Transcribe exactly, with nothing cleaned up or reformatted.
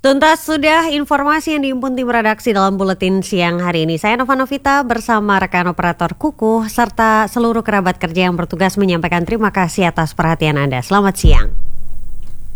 Tuntas sudah informasi yang dihimpun tim redaksi dalam buletin siang hari ini. Saya Nova Novita bersama rekan operator Kukuh serta seluruh kerabat kerja yang bertugas menyampaikan terima kasih atas perhatian Anda. Selamat siang.